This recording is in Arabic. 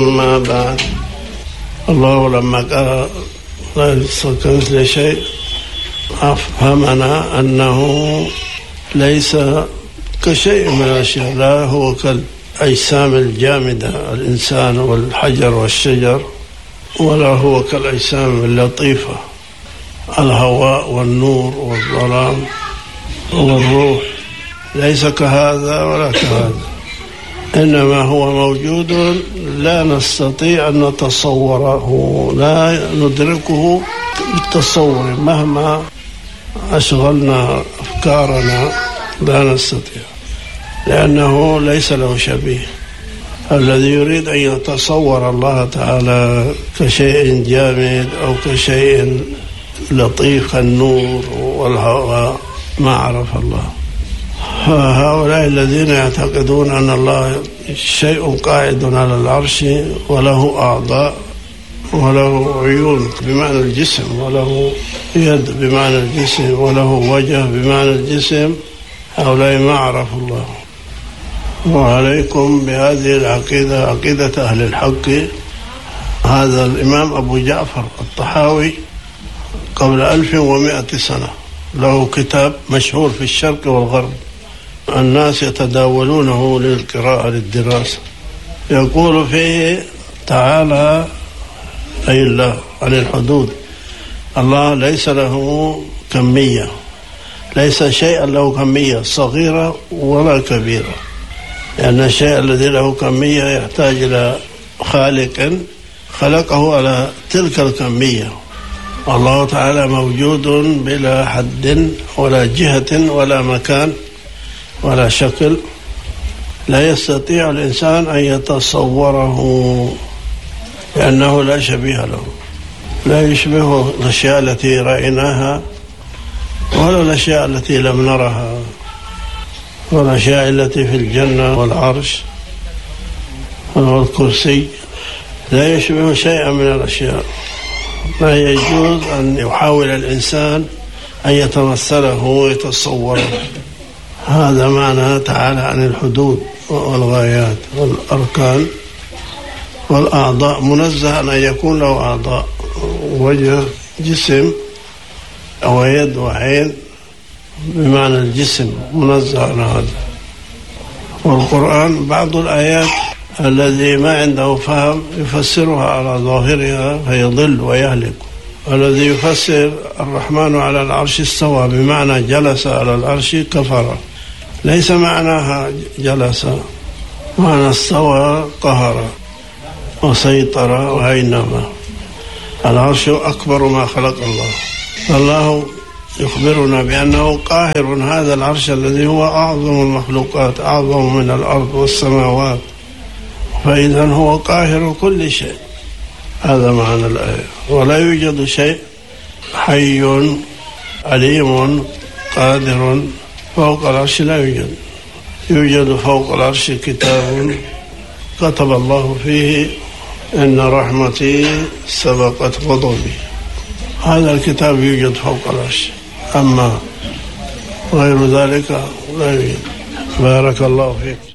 ما بعد، الله لما قال ليس كمثله شيء أفهمنا أنه ليس كشيء من الأشياء، لا هو كالأجسام الجامدة الإنسان والحجر والشجر، ولا هو كالأجسام اللطيفة الهواء والنور والظلام والروح، ليس كهذا ولا كهذا، إنما هو موجود لا نستطيع أن نتصوره، لا ندركه بالتصور مهما أشغلنا أفكارنا، لا نستطيع، لأنه ليس له شبيه. الذي يريد أن يتصور الله تعالى كشيء جامد أو كشيء لطيف كالنور والهواء ما عرف الله. هؤلاء الذين يعتقدون أن الله شيء قاعد على العرش وله أعضاء وله عيون بمعنى الجسم، وله يد بمعنى الجسم، وله وجه بمعنى الجسم، هؤلاء ما عرفوا الله. وعليكم بهذه العقيدة، عقيدة أهل الحق. هذا الإمام أبو جعفر الطحاوي قبل 1100 سنة له كتاب مشهور في الشرق والغرب، الناس يتداولونه للقراءة للدراسة، يقول فيه تعالى أي الله عن الحدود، الله ليس له كمية، ليس شيئا له كمية صغيرة ولا كبيرة، لأن الشيء الذي له كمية يحتاج إلى خالق خلقه على تلك الكمية. الله تعالى موجود بلا حد ولا جهة ولا مكان ولا شكل، لا يستطيع الإنسان أن يتصوره لأنه لا شبيه له، لا يشبه الأشياء التي رأيناها ولا الأشياء التي لم نرها، والأشياء التي في الجنة والعرش والكرسي، لا يشبه شيئا من الأشياء. لا يجوز أن يحاول الإنسان أن يتمثله ويتصوره. هذا معنى تعالى عن الحدود والغايات والأركان والأعضاء، منزه أن يكون له أعضاء، وجه، جسم أو يد وعين بمعنى الجسم، منزه عن هذا. والقرآن بعض الآيات الذي ما عنده فهم يفسرها على ظاهرها فيضل ويهلك. الذي يفسر الرحمن على العرش استوى بمعنى جلس على العرش كفر، ليس معناها جلس، معنى استوى قهر وسيطر وهينما. العرش أكبر ما خلق الله، الله يخبرنا بأنه قاهر هذا العرش الذي هو أعظم المخلوقات، أعظم من الأرض والسماوات، فإذا هو قاهر كل شيء. هذا معنى الآية. ولا يوجد شيء حي عليم قادر فوق العرش، لا يوجد. يوجد فوق العرش كتاب كتب الله فيه إن رحمتي سبقت غضبي، هذا الكتاب يوجد فوق العرش، أما غير ذلك لا يوجد. بارك الله فيك.